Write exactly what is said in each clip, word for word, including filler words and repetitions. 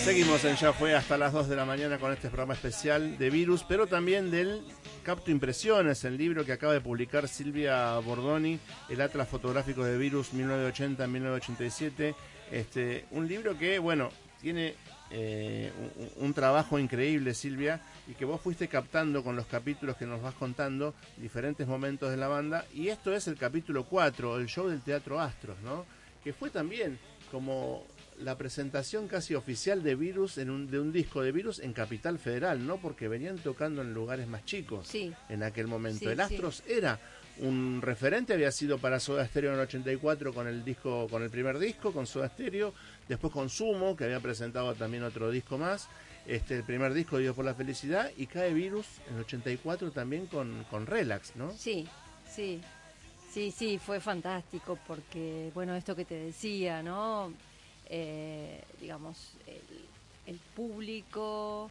Seguimos en Ya Fue hasta las dos de la mañana con este programa especial de Virus, pero también del Capto Impresiones, el libro que acaba de publicar Silvia Bordoni, el Atlas Fotográfico de Virus mil novecientos ochenta a mil novecientos ochenta y siete. Este, un libro que, bueno, tiene eh, un, un trabajo increíble, Silvia, y que vos fuiste captando con los capítulos que nos vas contando, diferentes momentos de la banda, y esto es el capítulo cuatro, el show del Teatro Astros, ¿no? Que fue también como la presentación casi oficial de Virus, en un, de un disco de Virus en Capital Federal, ¿no? Porque venían tocando en lugares más chicos sí. en aquel momento. Sí, el Astros sí. era un referente, había sido para Soda Stereo en el ochenta y cuatro con el disco, con el primer disco, con Soda Stereo, después con Sumo, que había presentado también otro disco más, este el primer disco, Dios por la Felicidad, y cae Virus en el ochenta y cuatro también con, con Relax, ¿no? Sí, sí, sí, sí, fue fantástico porque, bueno, esto que te decía, ¿no? Eh, digamos, el, el público,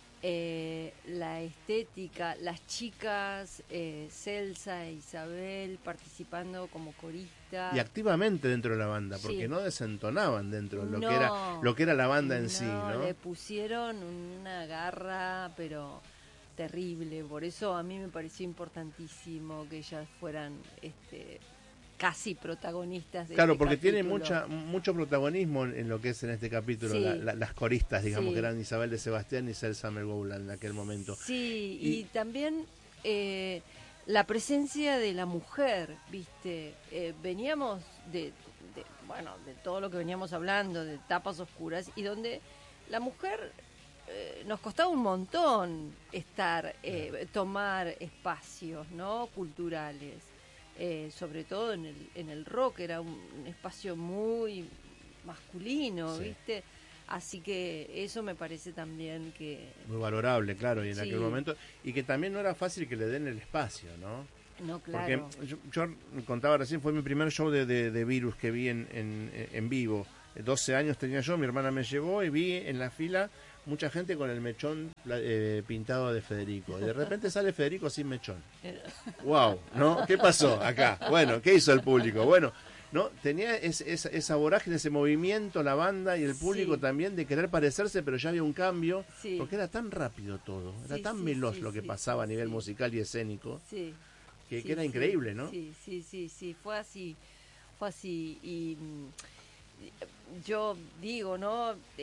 eh, la estética, las chicas, eh, Celsa e Isabel participando como coristas. Y activamente dentro de la banda, porque Sí. no desentonaban dentro de lo No, que era lo que era la banda en no, sí, ¿no? Le pusieron una garra, pero terrible. Por eso a mí me pareció importantísimo que ellas fueran este, casi protagonistas de Claro, este porque capítulo. tiene mucha mucho protagonismo en, en lo que es en este capítulo, Sí. la, la, las coristas, digamos, Sí. que eran Isabel de Sebastián y Celsa Melgoulan en aquel momento. Sí, y, Y- también eh, la presencia de la mujer, ¿viste? Eh, veníamos de, de, bueno, de todo lo que veníamos hablando, de tapas oscuras, y donde la mujer eh, nos costaba un montón estar, eh, tomar espacios, ¿no? Culturales. Eh, sobre todo en el, en el rock, era un, un espacio muy masculino, Sí. ¿viste? Así que eso me parece también que... Muy valorable, claro, y en Sí. aquel momento, y que también no era fácil que le den el espacio, ¿no? No, claro. Porque yo, yo contaba recién, fue mi primer show de, de, de Virus que vi en, en, en vivo. doce años tenía yo, mi hermana me llevó y vi en la fila mucha gente con el mechón eh, pintado de Federico. Y de repente sale Federico sin mechón. ¡Wow! ¿No? ¿Qué pasó acá? Bueno, ¿qué hizo el público? Bueno, ¿no? Tenía es, esa, esa vorágine, ese movimiento, la banda y el público Sí. también de querer parecerse, pero ya había un cambio, Sí. porque era tan rápido todo, era Sí, tan sí, veloz sí, lo que sí, pasaba sí, a nivel sí. musical y escénico, Sí. que, Sí, que era sí, increíble, ¿no? Sí, sí, sí, sí, fue así, fue así. Y mm, yo digo, ¿no?